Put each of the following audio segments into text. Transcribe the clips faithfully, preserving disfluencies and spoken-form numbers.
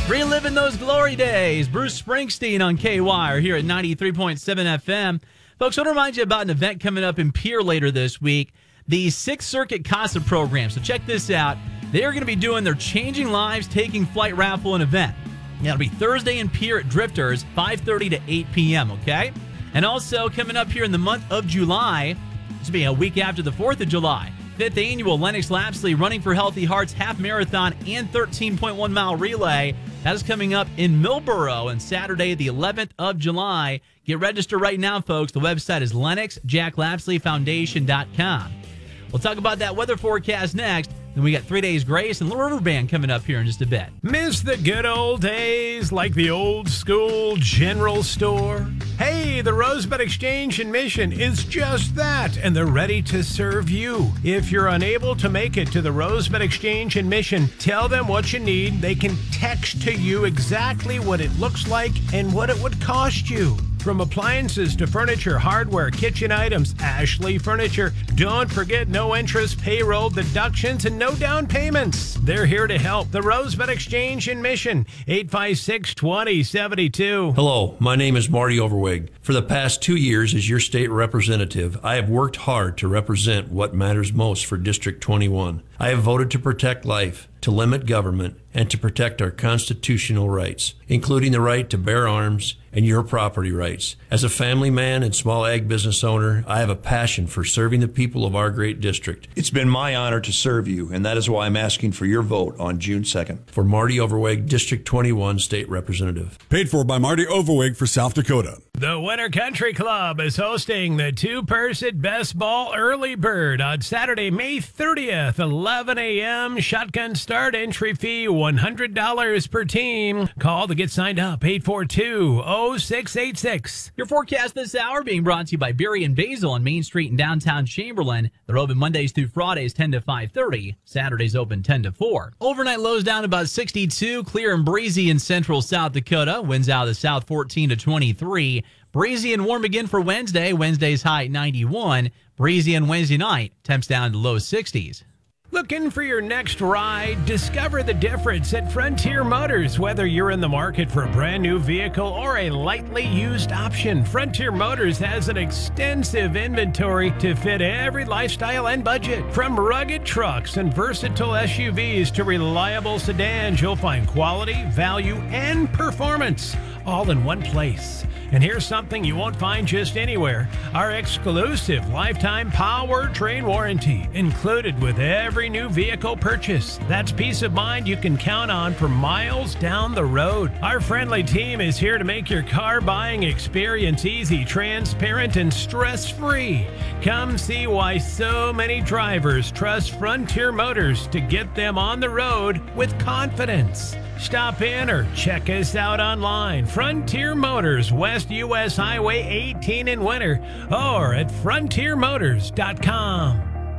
Reliving those glory days. Bruce Springsteen on K Y R here at ninety-three point seven F M. Folks, I want to remind you about an event coming up in Pierre later this week, the Sixth Circuit CASA program. So check this out. They are going to be doing their Changing Lives, Taking Flight raffle and event. It'll be Thursday in Pierre at Drifters, five thirty to eight p.m., okay? And also coming up here in the month of July, this will be a week after the fourth of July, fifth annual Lennox Lapsley Running for Healthy Hearts half marathon and thirteen point one mile relay. That is coming up in Millboro on Saturday, the eleventh of July. Get registered right now, folks. The website is lennox jack lapsley foundation dot com. We'll talk about that weather forecast next. Then we got Three Days Grace and Little River Band coming up here in just a bit. Miss the good old days like the old school general store? Hey, the Rosebud Exchange and Mission is just that, and they're ready to serve you. If you're unable to make it to the Rosebud Exchange and Mission, tell them what you need. They can text to you exactly what it looks like and what it would cost you. From appliances to furniture, hardware, kitchen items, Ashley Furniture. Don't forget no interest, payroll deductions, and no down payments. They're here to help. The Rosebud Exchange and Mission, eight five six, two zero seven two. Hello, my name is Marty Overweg. For the past two years as your state representative, I have worked hard to represent what matters most for District twenty-one. I have voted to protect life, to limit government, and to protect our constitutional rights, including the right to bear arms and your property rights. As a family man and small ag business owner, I have a passion for serving the people of our great district. It's been my honor to serve you, and that is why I'm asking for your vote on June second. For Marty Overweg, District twenty-one State Representative. Paid for by Marty Overweg for South Dakota. The Winter Country Club is hosting the two-person Best Ball Early Bird on Saturday, May thirtieth, eleven a.m. Shotgun start, entry fee one hundred dollars per team. Call to get signed up, eight four two, oh six eight six. Your forecast this hour being brought to you by Berry and Basil on Main Street in downtown Chamberlain. They're open Mondays through Fridays, ten to five thirty. Saturdays open ten to four. Overnight lows down about sixty-two. Clear and breezy in central South Dakota. Winds out of the south fourteen to twenty-three. Breezy and warm again for Wednesday. Wednesday's high ninety-one. Breezy on Wednesday night. Temps down to low sixties. Looking for your next ride? Discover the difference at Frontier Motors. Whether you're in the market for a brand new vehicle or a lightly used option, Frontier Motors has an extensive inventory to fit every lifestyle and budget. From rugged trucks and versatile S U Vs to reliable sedans, you'll find quality, value, and performance all in one place. And here's something you won't find just anywhere. Our exclusive lifetime powertrain warranty included with every new vehicle purchase. That's peace of mind you can count on for miles down the road. Our friendly team is here to make your car buying experience easy, transparent, and stress-free. Come see why so many drivers trust Frontier Motors to get them on the road with confidence. Stop in or check us out online. Frontier Motors, West U S Highway eighteen in Winter, or at frontier motors dot com.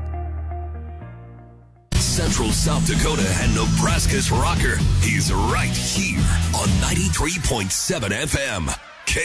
Central South Dakota and Nebraska's rocker. He's right here on ninety-three point seven F M.